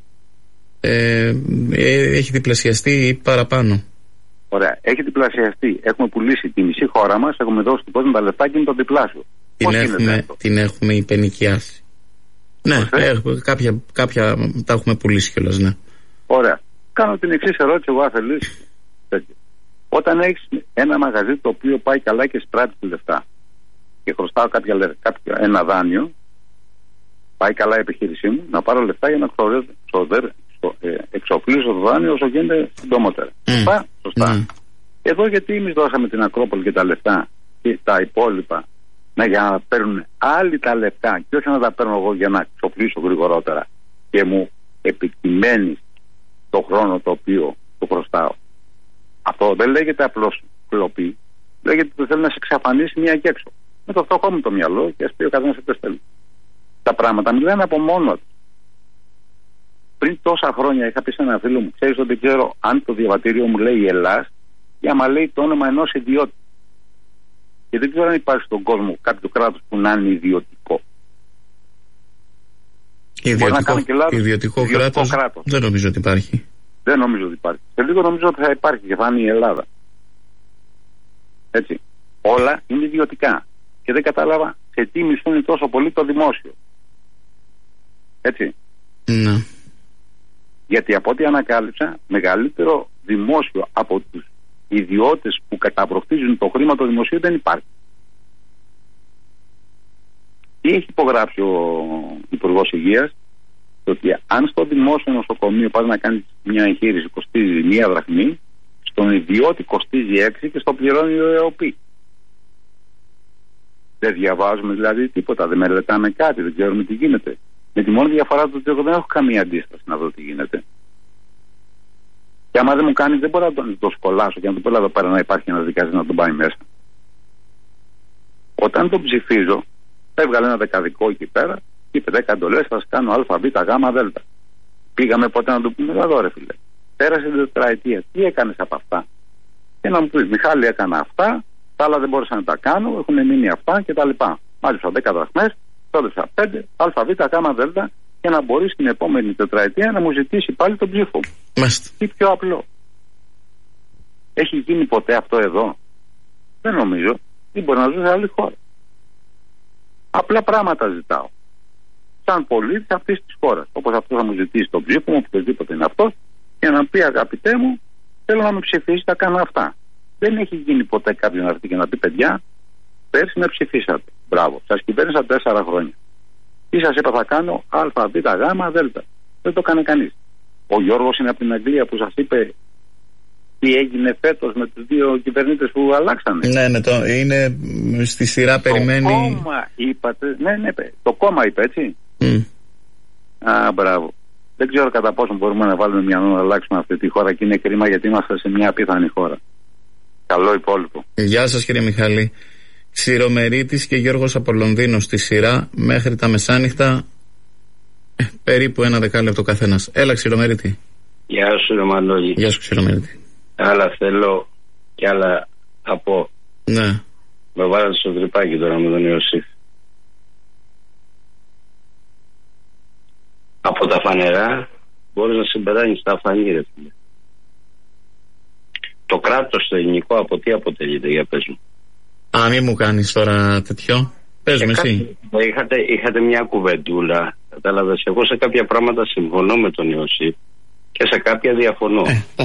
Έχει διπλασιαστεί ή παραπάνω. Ωραία, έχει διπλασιαστεί. Έχουμε πουλήσει τη μισή χώρα μας, έχουμε δώσει στον κόσμο τα λεφτά και είναι το διπλάσιο. Την έχουμε υπενοικιάσει. Ναι, κάποια τα έχουμε πουλήσει κιόλας, ναι. Ωραία. Κάνω την εξής ερώτηση εγώ αφελής. Όταν έχεις ένα μαγαζί το οποίο πάει καλά και σπράττει λεφτά και χρωστάω ένα δάνειο, πάει καλά η επιχείρησή μου, να πάρω λεφτά για να εξοπλίσω το δάνειο όσο γίνεται συντομότερα. Σωστά. Εδώ γιατί εμείς δώσαμε την Ακρόπολη και τα λεφτά και τα υπόλοιπα για να παίρνουν άλλοι τα λεφτά και όχι να τα παίρνω εγώ για να εξοπλίσω γρηγορότερα και μου επικυμαίνει το χρόνο το οποίο το χρωστάω. Αυτό δεν λέγεται απλώς κλοπή, λέγεται ότι θέλει να σε εξαφανίσει μία και έξω. Με το φτωχό μου το μυαλό και ας πει ο καθένας τι θέλει. Τα πράγματα μιλάνε από μόνο του. Πριν τόσα χρόνια είχα πει σε ένα φίλο μου, ξέρεις ότι ξέρω αν το διαβατήριο μου λέει Ελλάς ή άμα λέει το όνομα ενός ιδιώτη. Και δεν ξέρω αν υπάρχει στον κόσμο κάποιο κράτος που να είναι ιδιωτικό. Ιδιωτικό κράτος δεν νομίζω ότι υπάρχει. Δεν νομίζω ότι υπάρχει. Σε λίγο νομίζω ότι θα υπάρχει και θα είναι η Ελλάδα. Έτσι. Όλα είναι ιδιωτικά. Και δεν κατάλαβα σε τι μισθούν τόσο πολύ το δημόσιο. Έτσι. Ναι. Γιατί από ό,τι ανακάλυψα, μεγαλύτερο δημόσιο από τους ιδιώτες που καταπροκτίζουν το χρήμα το δημοσίου δεν υπάρχει. Τι έχει υπογράψει ο Υπουργός Υγείας? Ότι αν στο δημόσιο νοσοκομείο πας να κάνεις μια εγχείρηση κοστίζει 1 δραχμή, στον ιδιώτη κοστίζει 6 και στο πληρώνει ο ΕΟΠΗ. Δεν διαβάζουμε δηλαδή τίποτα, δεν μελετάμε κάτι, δεν ξέρουμε τι γίνεται. Με τη μόνη διαφορά του ότι εγώ δεν έχω καμία αντίσταση να δω τι γίνεται. Και άμα δεν μου κάνει, δεν μπορώ να το σκολάσω και να του πω εδώ πέρα να υπάρχει ένα δικαστής να τον πάει μέσα. Όταν τον ψηφίζω, έβγαλε ένα δεκαδικό εκεί πέρα και είπε 10 εντολές, θα σας κάνω Α, Β, Γ, Δ. Πήγαμε ποτέ να του πούμε εδώ ρε φίλε. Πέρασε την τετραετία. Τι έκανες από αυτά? και να μου πει: Μιχάλη, έκανα αυτά, τα άλλα δεν μπόρεσα να τα κάνω, έχουν μείνει αυτά κτλ. Μάλιστα 10 δραχμές, ξόδεψα 5, ΑΒ, Γ, Δ, και να μπορεί στην επόμενη τετραετία να μου ζητήσει πάλι τον ψήφο. Τι πιο απλό. Έχει γίνει ποτέ αυτό εδώ? Δεν νομίζω. Δεν μπορεί να ζω σε άλλη χώρα. Απλά πράγματα ζητάω. Σαν πολίτη αυτή τη χώρα. Όπως αυτό θα μου ζητήσει τον ψήφο μου, οποιοδήποτε είναι αυτό, και να πει: Αγαπητέ μου, θέλω να με ψηφίσει, θα κάνω αυτά. Δεν έχει γίνει ποτέ κάποιον να έρθει και να πει: Παιδιά, πέρσι με ψηφίσατε. Μπράβο, σας κυβέρνησα 4 χρόνια. Τι σας είπα, θα κάνω Α, Β, Γ, Δ. Δεν το έκανε κανείς. Ο Γιώργος είναι από την Αγγλία που σας είπε τι έγινε φέτος με τους 2 κυβερνήτες που αλλάξανε. Ναι, είναι στη σειρά, περιμένει. Το κόμμα είπατε, ναι, το κόμμα είπε, έτσι. Μπράβο. Δεν ξέρω κατά πόσο μπορούμε να βάλουμε μυαλό να αλλάξουμε αυτή τη χώρα, και είναι κρίμα γιατί είμαστε σε μια απίθανη χώρα. Καλό υπόλοιπο. Γεια σας, κύριε Μιχάλη. Ξηρομερίτης και Γιώργος από Λονδίνο στη σειρά μέχρι τα μεσάνυχτα, περίπου 1 δεκάλεπτο καθένας. Έλα, Ξηρομερίτη. Γεια σου, Ρωμανόλη. Γεια σου, Ξηρομερίτη. Άλλα θέλω και άλλα από. Ναι. Με βάλατε στο τρυπάκι τώρα με τον Ιωσήφ. Από τα φανερά μπορείς να συμπεράνεις τα αφανή, ρε φίλε. Το κράτος το ελληνικό από τι αποτελείται, για πες μου? Μη μου κάνεις τώρα τέτοιο. Πες με εσύ. Είχατε μια κουβεντούλα, κατάλαβες. Εγώ σε κάποια πράγματα συμφωνώ με τον Ιωσήφ και σε κάποια διαφωνώ.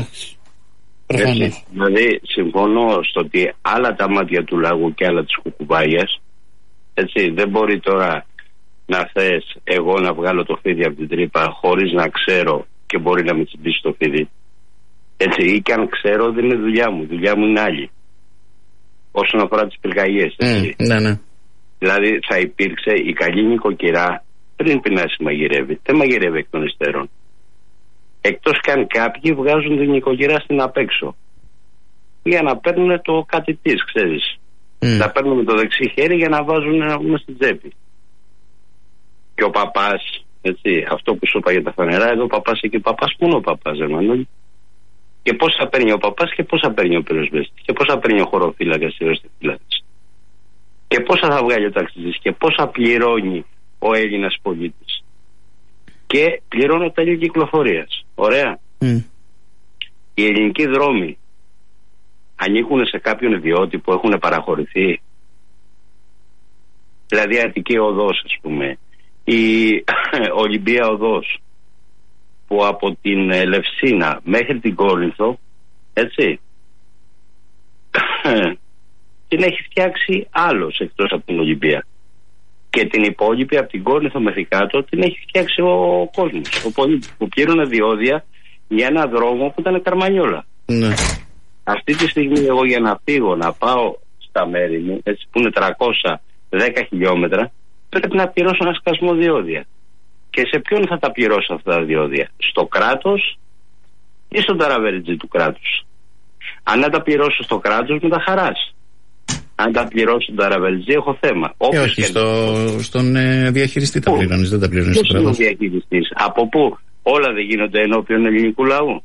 Έτσι, δηλαδή συμφωνώ στο ότι άλλα τα μάτια του λαγού και άλλα της κουκουβάγιας. Έτσι, δεν μπορεί τώρα να θες εγώ να βγάλω το φίδι από την τρύπα χωρίς να ξέρω και μπορεί να με τσιμπήσει το φίδι. Έτσι, ή και αν ξέρω δεν είναι δουλειά μου. Δουλειά μου είναι άλλη. Όσον αφορά τις πυρκαγιές. Ναι. Δηλαδή θα υπήρξε η καλή νοικοκυρά πριν πεινάσει μαγειρεύει. Δεν μαγειρεύει εκ των υστέρων. Εκτός κι αν κάποιοι βγάζουν την νοικοκυρά στην απέξω για να παίρνουν το κάτι της, ξέρεις. Να παίρνουν με το δεξί χέρι για να βάζουν στην τσέπη. Και ο παπάς, έτσι, αυτό που σου είπα για τα φανερά, εδώ ο παπάς εκεί, παπάς, πού είναι ο παπάς, Εμμανουέλ? Και πώς θα παίρνει ο παπάς και πώς θα παίρνει ο πυροσβέστης και πώς θα παίρνει ο χωροφύλακας ή ο στιφύλακας και πόσα θα βγάλει ο ταξιτζής και πόσα πληρώνει ο Έλληνας πολίτης και πληρώνω τέλειο κυκλοφορίας. Ωραία. Οι ελληνικοί δρόμοι ανήκουν σε κάποιον ιδιώτη που έχουν παραχωρηθεί? Δηλαδή Αττική Οδός, ας πούμε, η Ολυμπία Οδός που από την Ελευσίνα μέχρι την Κόρινθο, έτσι, την έχει φτιάξει άλλος εκτός από την Ολυμπία. Και την υπόλοιπη από την Κόρινθο μέχρι κάτω την έχει φτιάξει ο κόσμος, ο πολίτης, που πλήρωνε διόδια για ένα δρόμο που ήταν καρμανιόλα. Ναι. Αυτή τη στιγμή εγώ για να φύγω να πάω στα μέρη μου, έτσι, που είναι 310 χιλιόμετρα, πρέπει να πληρώσω ένα σκασμό διόδια. Και σε ποιον θα τα πληρώσω αυτά τα διόδια? Στο κράτος ή στον ταραβεριτζή του κράτους? Αν δεν τα πληρώσω στο κράτος, με τα χαράς. Αν τα πληρώσω στον ταραβεριτζή, έχω θέμα. Όχι, στον διαχειριστή τα πληρώνεις, δεν τα πληρώνεις στο κράτος. Ποιος είναι ο διαχειριστής? Από πού? Όλα δεν γίνονται ενώπιον ελληνικού λαού?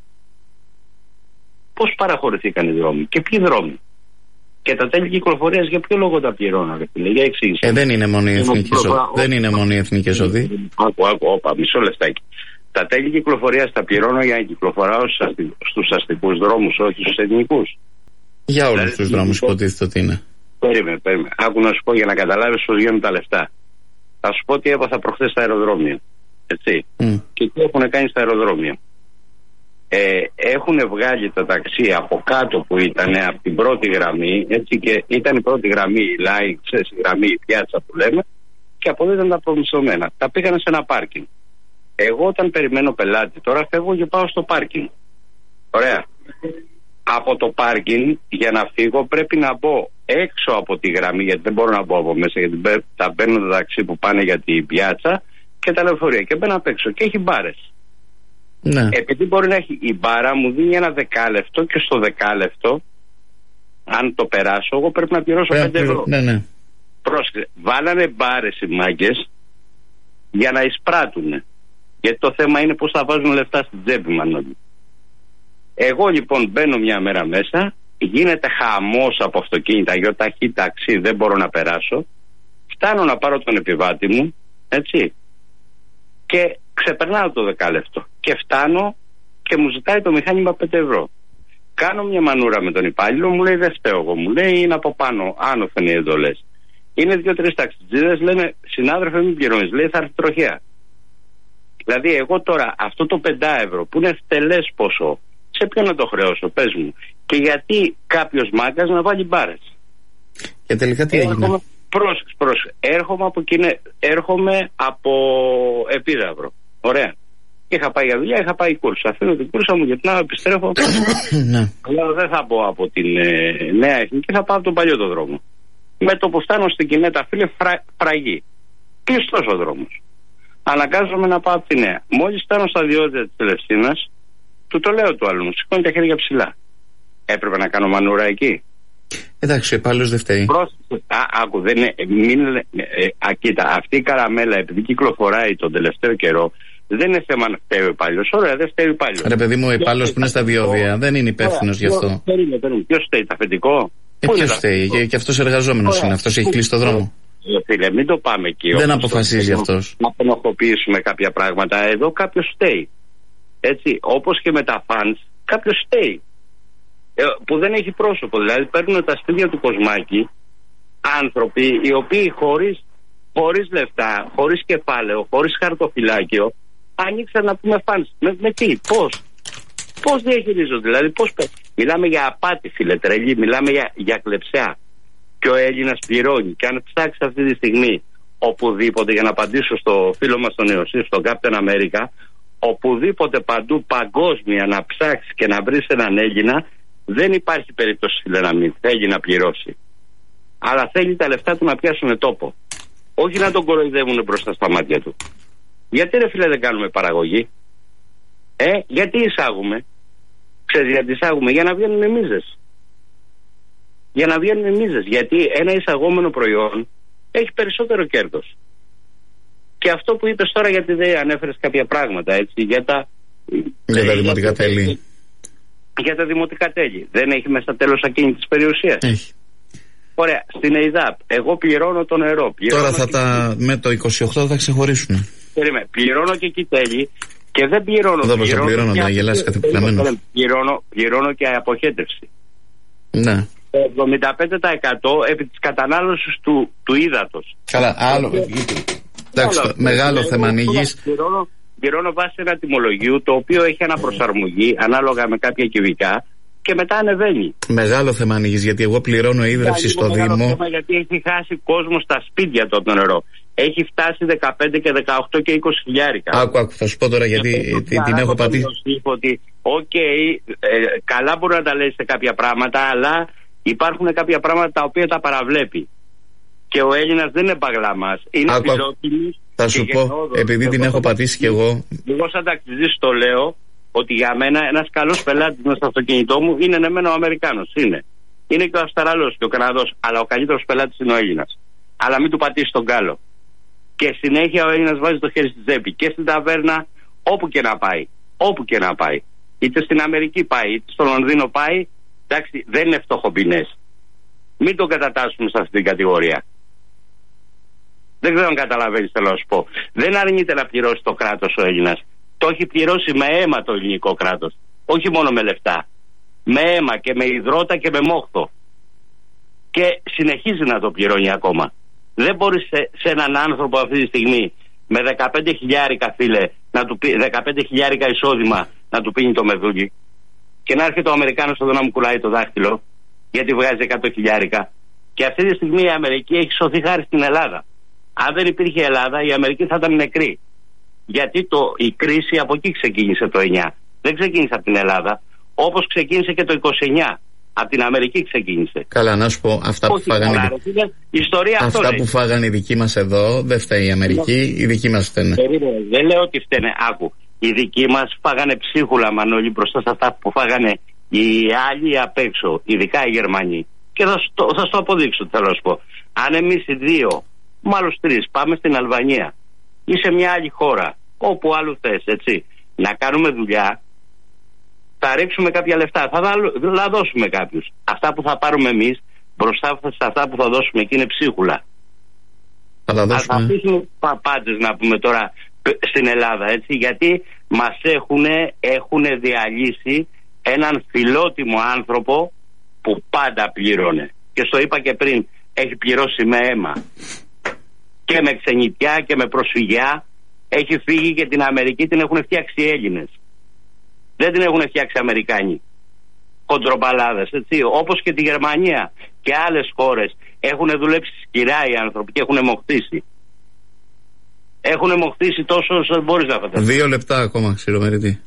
Πώς παραχωρηθήκαν οι δρόμοι και ποιοι δρόμοι? Και τα τέλη κυκλοφορίας για ποιο λόγο τα πληρώνω, ρε φίλε? Για εξήγηση. Δεν είναι μόνο οι εθνικές οδοί. Δεν είναι μόνο οι εθνικές οδοί. Άκου, μισό λεπτάκι. Τα τέλη κυκλοφορίας τα πληρώνω για να κυκλοφοράω στους αστικούς δρόμους, όχι στους εθνικούς. Για όλους τους δρόμους υποτίθεται ότι είναι. Περίμενε. Άκου να σου πω για να καταλάβεις πώς βγαίνουν τα λεφτά. Θα σου πω τι έπαθα προχθές στα αεροδρόμια. Έτσι. Και τι έχουν κάνει στα αεροδρόμια. Έχουν βγάλει τα ταξί από κάτω που ήταν από την πρώτη γραμμή, έτσι, και ήταν η πρώτη γραμμή, η line, ξέρεις, η γραμμή, η πιάτσα που λέμε, και από εδώ ήταν τα προμισθωμένα. Τα πήγανε σε ένα πάρκινγκ. Εγώ όταν περιμένω πελάτη, τώρα φεύγω και πάω στο πάρκινγκ. Ωραία. Από το πάρκινγκ για να φύγω πρέπει να μπω έξω από τη γραμμή, γιατί δεν μπορώ να μπω από μέσα, γιατί θα παίρνω τα ταξί που πάνε για την πιάτσα και τα λεωφορεία, και μπαίνω απ' έξω και έχει μπάρες. Ναι. Επειδή μπορεί να έχει, η μπάρα μου δίνει ένα δεκάλεπτο και στο δεκάλεπτο, αν το περάσω, εγώ πρέπει να πληρώσω 5 ευρώ. Ναι. Πρόσεξε, βάλανε μπάρες οι μάγκες για να εισπράττουν. Γιατί το θέμα είναι πώς θα βάζουν λεφτά στην τσέπη, Μανώλη. Εγώ λοιπόν μπαίνω μια μέρα μέσα γίνεται χαμός από αυτοκίνητα, γιοταχή, ταξί, δεν μπορώ να περάσω. Φτάνω να πάρω τον επιβάτη μου, έτσι, και ξεπερνάω το δεκάλεπτο. Και φτάνω και μου ζητάει το μηχάνημα 5 ευρώ. Κάνω μια μανούρα με τον υπάλληλο, μου λέει δεν φταίω εγώ, μου λέει είναι από πάνω, άνωθεν οι εντολές. Είναι 2-3 ταξιτζίδες, λένε συνάδελφε μην πληρώνεις, λέει θα έρθει τροχέα. Δηλαδή εγώ τώρα αυτό το 5 ευρώ που είναι φτελές ποσό, σε ποιον να το χρεώσω, πες μου. Και γιατί κάποιος μάγκας να βάλει μπάρες. Και τελικά τι έγινε? Πρόσεξε. Έρχομαι από Επίδαυρο. Ωραία. Είχα πάει για δουλειά, είχα πάει κούρσα. Αφήνω την κούρσα μου, γυρνάω, επιστρέφω. Λέω δεν θα πω από την Νέα Εθνική, θα πάω από τον παλιό το δρόμο. Με το που φτάνω στην Κινέτα, φίλε, φραγή. Κλειστός ο δρόμος. Αναγκάζομαι να πάω από τη Νέα. Μόλις φτάνω στα διόδια της Ελευσίνας, του το λέω του άλλου μου, σηκώνει τα χέρια ψηλά. Έπρεπε να κάνω μανούρα εκεί. Εντάξει, ο υπάλληλος δεν φταίει. Άκου, δεν είναι. Κοίτα, αυτή η καραμέλα, επειδή κυκλοφοράει τον τελευταίο καιρό, δεν είναι θέμα να φταίει ο υπάλληλος. Ωραία, δεν φταίει ο υπάλληλος. Ρε παιδί μου, ο υπάλληλος που είναι στα διόδια δεν είναι υπεύθυνος γι' αυτό. Ποιος φταίει, τα αφεντικό? Ποιος φταίει, και αυτός εργαζόμενος είναι, αυτός έχει κλείσει το δρόμο. Φίλε, μην το πάμε εκεί. Δεν αποφασίζει αυτός. Να απενοχοποιήσουμε κάποια πράγματα. Εδώ κάποιος φταίει. Έτσι, όπως και με τα φαντς, κάποιος φταίει. Που δεν έχει πρόσωπο. Δηλαδή παίρνουν τα σπίτια του Κοσμάκη άνθρωποι οι οποίοι χωρίς λεφτά, χωρίς κεφάλαιο, χωρίς χαρτοφυλάκιο ανοίξαν να πούμε φαντς. Με τι, πώς διαχειρίζονται, δηλαδή πώς. Μιλάμε για απάτη, φίλε, τρελή, μιλάμε για κλεψιά. Και ο Έλληνας πληρώνει. Και αν ψάξει αυτή τη στιγμή οπουδήποτε, για να απαντήσω στο φίλο μας τον Ιωσή, στον Captain America, οπουδήποτε παντού παγκόσμια να ψάξει και να βρεις έναν Έλληνα, δεν υπάρχει περίπτωση, φίλε, να μην θέλει να πληρώσει. Αλλά θέλει τα λεφτά του να πιάσουν τόπο. Όχι να τον κοροϊδεύουν μπροστά στα μάτια του. Γιατί ρε φίλε δεν κάνουμε παραγωγή? Γιατί εισάγουμε? Ξέρεις γιατί εισάγουμε? Για να βγαίνουν μίζες. Για να βγαίνουν μίζες. Γιατί ένα εισαγόμενο προϊόν έχει περισσότερο κέρδος. Και αυτό που είπες τώρα, γιατί δεν ανέφερες κάποια πράγματα, έτσι, για τα δημοτικά τέλη. Για τα δημοτικά τέλη. Δεν έχει μέσα τέλος ακίνητης περιουσίας? Έχει. Ωραία. Στην ΕΙΔΑΠ, εγώ πληρώνω το νερό. Τώρα με το 28 θα ξεχωρίσουν. Περίμενε. Πληρώνω και εκεί τέλη και δεν πληρώνω. Εδώ πώς θα πληρώνω, να γελάσει καθεπλαμένος. Πληρώνω και αποχέτευση. Ναι. 75% επί της κατανάλωσης του ύδατος. Καλά, άλλο. Εντάξει, μεγάλο θέμα ανοίγεις. Πληρώνω βάσει ένα τιμολογίου το οποίο έχει αναπροσαρμογή ανάλογα με κάποια κυβικά και μετά ανεβαίνει. Μεγάλο θέμα ανοίγεις, γιατί εγώ πληρώνω ίδρυυση στο Δήμο. Θέμα, γιατί έχει χάσει κόσμο στα σπίτια το νερό. Έχει φτάσει 15 και 18 και 20 χιλιάρικα. Άκου, θα σου πω τώρα γιατί την έχω πατήσει. Ότι, καλά μπορεί να τα λέει σε κάποια πράγματα, αλλά υπάρχουν κάποια πράγματα τα οποία τα παραβλέπει. Και ο Έλληνας δεν είναι παγλάμας. Είναι φιλότιμος. Θα σου πω, επειδή την έχω πατήσει κι εγώ. Εγώ σαν ταξιτζής το λέω ότι για μένα ένας καλός πελάτης μέσα στο αυτοκίνητό μου είναι εμένα ο Αμερικάνος. Είναι και ο Αυστραλός και ο Καναδός. Αλλά ο καλύτερος πελάτης είναι ο Έλληνας. Αλλά μην του πατήσει τον κάλο. Και συνέχεια ο Έλληνας βάζει το χέρι στη τσέπη. Και στην ταβέρνα, όπου και να πάει. Όπου και να πάει. Είτε στην Αμερική πάει, είτε στο Λονδίνο πάει. Εντάξει, δεν είναι φτωχομπινές. Μην τον κατατάσσουμε σε αυτή την κατηγορία. Δεν ξέρω αν καταλαβαίνεις, θέλω να σου πω. Δεν αρνείται να πληρώσει το κράτος ο Έλληνας. Το έχει πληρώσει με αίμα το ελληνικό κράτος. Όχι μόνο με λεφτά. Με αίμα και με υδρότα και με μόχθο. Και συνεχίζει να το πληρώνει ακόμα. Δεν μπορεί σε έναν άνθρωπο αυτή τη στιγμή με 15 χιλιάρικα, φίλε, 15 χιλιάρικα εισόδημα να του πίνει το μεδούλι. Και να έρχεται ο Αμερικάνος εδώ να μου κουλάει το δάχτυλο, γιατί βγάζει 100 χιλιάρικα. Και αυτή τη στιγμή η Αμερική έχει σωθεί χάρη στην Ελλάδα. Αν δεν υπήρχε Ελλάδα, η Αμερική θα ήταν νεκρή. Γιατί η κρίση από εκεί ξεκίνησε το 9. Δεν ξεκίνησε από την Ελλάδα, όπως ξεκίνησε και το 29. Από την Αμερική ξεκίνησε. Καλά, να σου πω, αυτά που φάγανε. Αυτά που φάγανε οι δικοί μας εδώ, δεν φταίει η Αμερική, οι δικοί μας φταίνε. Δεν λέω ότι φταίνε. Άκου. Οι δικοί μας φάγανε ψίχουλα, Μανώλη, μπροστά σε αυτά που φάγανε οι άλλοι απ' έξω, ειδικά οι Γερμανοί. Και θα σου το αποδείξω, θέλω να σου πω. Αν εμείς οι δύο, μάλλον τρεις, πάμε στην Αλβανία ή σε μια άλλη χώρα, όπου άλλου θες, έτσι, να κάνουμε δουλειά, θα ρίξουμε κάποια λεφτά, θα δώσουμε κάποιους. Αυτά που θα πάρουμε εμείς μπροστά σε αυτά που θα δώσουμε εκεί είναι ψίχουλα. Θα θα αφήσουμε παπάντες να πούμε τώρα στην Ελλάδα, έτσι, γιατί μας έχουν διαλύσει έναν φιλότιμο άνθρωπο που πάντα πλήρωνε. Και στο είπα και πριν, έχει πληρώσει με αίμα και με ξενιτιά και με προσφυγιά. Έχει φύγει και την Αμερική την έχουν φτιάξει οι Έλληνες. Δεν την έχουν φτιάξει Αμερικάνοι. Κοντρομπαλάδες, έτσι. Όπως και τη Γερμανία και άλλες χώρες έχουν δουλέψει σκληρά οι άνθρωποι και έχουν μοχτήσει. Έχουν μοχτήσει τόσο όσο μπορείς να φανταστείς. 2 λεπτά ακόμα, Ξηρομερητή.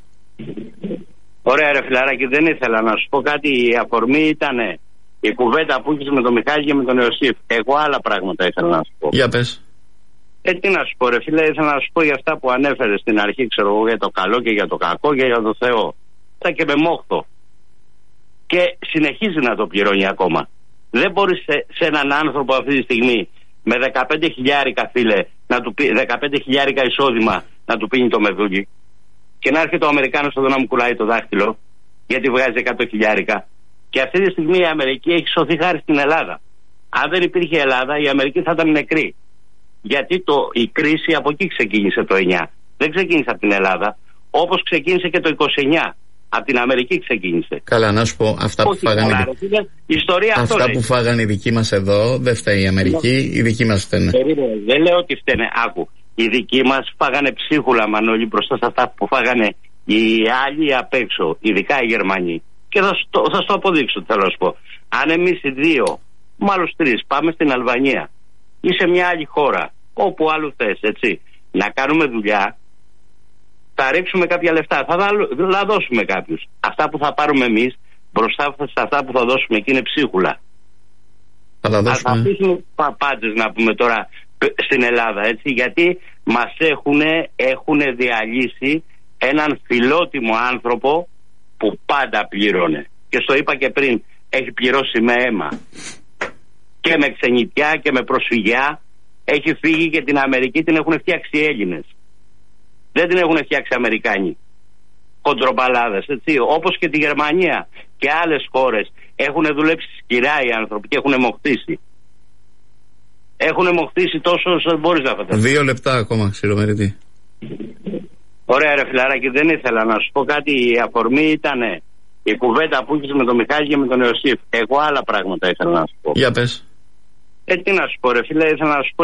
Ωραία, ρε φιλαράκι, δεν ήθελα να σου πω κάτι. Η αφορμή ήταν η κουβέντα που είχες με τον Μιχάλη και με τον Ιωσήφ. Εγώ άλλα πράγματα ήθελα να σου πω. Για πες. Τι να σου πω, ρε φίλε, ήθελα να σου πω για αυτά που ανέφερες στην αρχή, ξέρω εγώ, για το καλό και για το κακό και για το Θεό. Ήταν και με μόχθο. Και συνεχίζει να το πληρώνει ακόμα. Δεν μπορείς σε έναν άνθρωπο αυτή τη στιγμή με 15.000 φίλε, 15.000 εισόδημα να του πίνει το μεδούλι και να έρχεται ο Αμερικάνος εδώ να μου κουλάει το δάχτυλο γιατί βγάζει 100.000. Και αυτή τη στιγμή η Αμερική έχει σωθεί χάρη στην Ελλάδα. Αν δεν υπήρχε η Ελλάδα, η Αμερική θα ήταν νεκρή. Γιατί η κρίση από εκεί ξεκίνησε το 9. Δεν ξεκίνησε από την Ελλάδα, όπως ξεκίνησε και το 29. Από την Αμερική ξεκίνησε. Καλά, να σου πω, αυτά που φάγανε. Αυτά που φάγανε οι δικοί μας εδώ, δεν φταίει η Αμερική, οι δικοί μας φταίνε. Δεν λέω ότι φταίνε, άκου. Οι δικοί μας φάγανε ψίχουλα, Μανώλη, μπροστά σε αυτά που φάγανε οι άλλοι απ' έξω, ειδικά οι Γερμανοί. Και θα σου το αποδείξω, θέλω να σου πω. Αν εμείς οι δύο, μάλλον 3, πάμε στην Αλβανία ή σε μια άλλη χώρα, όπου άλλου θες, έτσι, να κάνουμε δουλειά, θα ρίξουμε κάποια λεφτά, θα δώσουμε κάποιους. Αυτά που θα πάρουμε εμείς μπροστά σε αυτά που θα δώσουμε εκεί είναι ψίχουλα. Θα αφήσουμε παπάντες να πούμε τώρα στην Ελλάδα, έτσι, γιατί μας έχουν διαλύσει έναν φιλότιμο άνθρωπο που πάντα πλήρωνε. Και στο είπα και πριν, έχει πληρώσει με αίμα και με ξενιτιά και με προσφυγιά. Έχει φύγει και την Αμερική την έχουν φτιάξει οι Έλληνες. Δεν την έχουν φτιάξει Αμερικάνοι. Κοντρομπαλάδες, έτσι. Όπως και τη Γερμανία και άλλες χώρες έχουν δουλέψει σκληρά οι άνθρωποι και έχουν μοχτήσει. Έχουν μοχτήσει τόσο όσο μπορείς να φανταστείς. 2 λεπτά ακόμα, Ξηρομερητή. Ωραία, ρε φιλαράκι, δεν ήθελα να σου πω κάτι. Η αφορμή ήταν η κουβέντα που είχες με τον Μιχάλη και με τον Ιωσήφ. Εγώ άλλα πράγματα ήθελα να σου πω. Για πες. Τι να σου πω, ρε φίλε, ήθελα να σου πω